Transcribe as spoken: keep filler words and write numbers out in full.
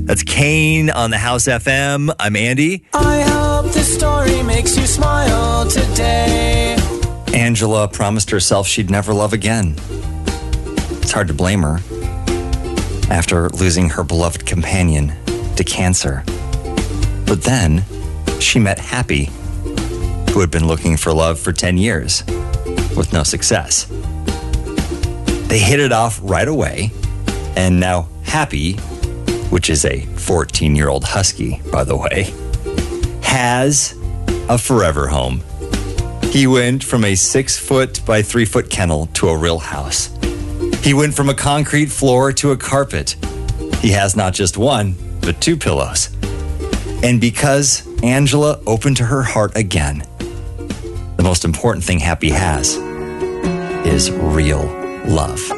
That's Kane on the House F M. I'm Andy. I hope this story makes you smile today. Angela promised herself she'd never love again. It's hard to blame her after losing her beloved companion to cancer. But then she met Happy, who had been looking for love for ten years with no success. They hit it off right away, and now Happy, which is a fourteen-year-old husky, by the way, has a forever home. He went from a six-foot by three-foot kennel to a real house. He went from a concrete floor to a carpet. He has not just one, but two pillows. And because Angela opened to her heart again, the most important thing Happy has is real love.